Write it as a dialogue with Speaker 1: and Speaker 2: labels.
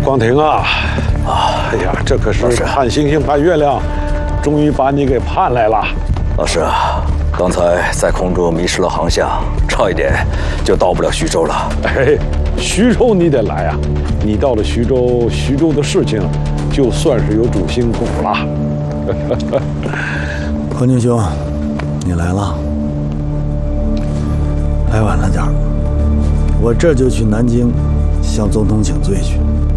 Speaker 1: 光庭啊，哎呀，这可是盼星星盼月亮，终于把你给盼来了。
Speaker 2: 老师啊，刚才在空中迷失了航向，差一点就到不了徐州了。
Speaker 1: 哎，徐州你得来啊！你到了徐州，徐州的事情就算是有主心骨了。
Speaker 3: 坤宁兄，你来了，来晚了点儿，我这就去南京向总统请罪去。